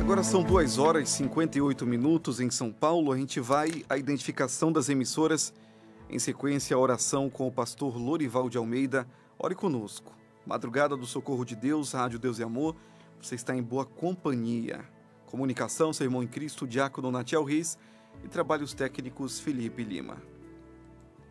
Agora são 2 horas e 58 minutos em São Paulo. A gente vai à identificação das emissoras. Em sequência, a oração com o pastor Lorival de Almeida. Ore conosco. Madrugada do Socorro de Deus, Rádio Deus e Amor. Você está em boa companhia. Comunicação, seu irmão em Cristo, diácono Natiel Reis, e trabalhos técnicos Felipe Lima.